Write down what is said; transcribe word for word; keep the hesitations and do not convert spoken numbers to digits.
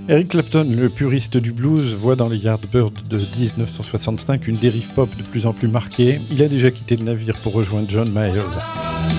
Eric Clapton, le puriste du blues, voit dans les Yardbirds de dix-neuf cent soixante-cinq une dérive pop de plus en plus marquée. Il a déjà quitté le navire pour rejoindre John Mayall.